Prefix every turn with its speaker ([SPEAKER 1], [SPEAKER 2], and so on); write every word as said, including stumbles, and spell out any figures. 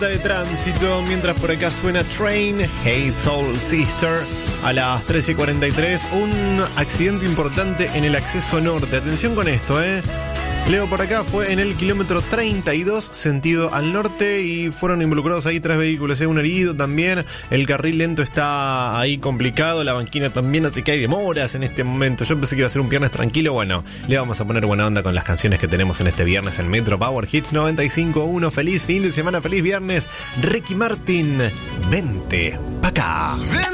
[SPEAKER 1] de tránsito, mientras por acá suena Train, Hey Soul Sister. A las trece y cuarenta y tres, un accidente importante en el acceso norte. Atención con esto, eh. Leo por acá, fue en el kilómetro treinta y dos, sentido al norte, y fueron involucrados ahí tres vehículos, ¿eh? Un herido también. El carril lento está ahí complicado, la banquina también, así que hay demoras en este momento. Yo pensé que iba a ser un viernes tranquilo. Bueno, le vamos a poner buena onda con las canciones que tenemos en este viernes en Metro Power Hits noventa y cinco punto uno. Feliz fin de semana, feliz viernes. Ricky Martin, vente pa' acá.